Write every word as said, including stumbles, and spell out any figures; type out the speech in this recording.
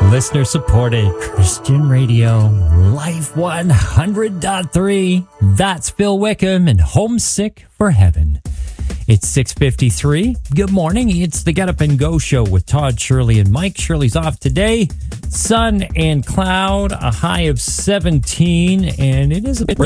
Listener supported Christian radio, Life one hundred point three. That's Phil Wickham and Homesick for Heaven. It's six fifty-three. Good morning. It's the Get Up and Go show with Todd, Shirley, and Mike. Shirley's off today. Sun and cloud, a high of seventeen, and it is a bit